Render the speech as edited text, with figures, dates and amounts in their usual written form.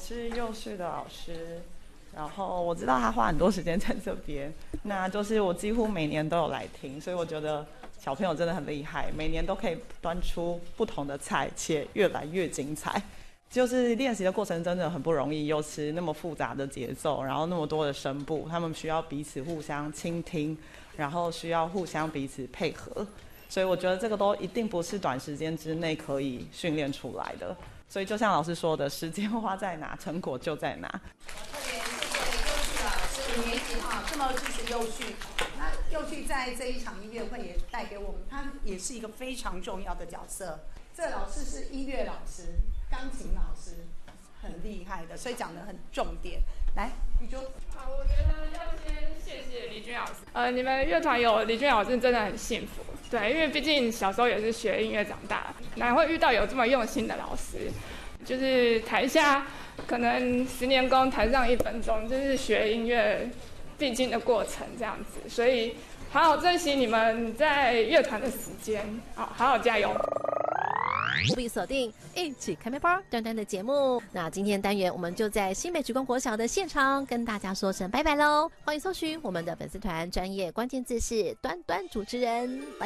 是幼序的老师，然后我知道他花很多时间在这边，那就是我几乎每年都有来听，所以我觉得小朋友真的很厉害，每年都可以端出不同的菜，且越来越精彩。就是练习的过程真的很不容易，又是那么复杂的节奏，然后那么多的声部，他们需要彼此互相倾听，然后需要互相彼此配合，所以我觉得这个都一定不是短时间之内可以训练出来的。所以就像老师说的，时间花在哪，成果就在哪。 特别谢谢幼序老师5年级这么支持幼序。那幼序在这一场音乐会也带给我们，他也是一个非常重要的角色。这老师是音乐老师、钢琴老师，很厉害的，所以讲得很重点。来，玉珠。 好，我觉得要先谢谢李君老师。你们乐团有李君老师真的很幸福。对，因为毕竟小时候也是学音乐长大，哪会遇到有这么用心的老师？就是台下可能10年功，台上1分钟，就是学音乐必经的过程这样子。所以好好珍惜你们在乐团的时间，好好加油。 务必锁定一起开麦包端端的节目。那今天单元我们就在新北职工国小的现场跟大家说声拜拜喽！欢迎搜寻我们的粉丝团，专业关键字是端端主持人。拜。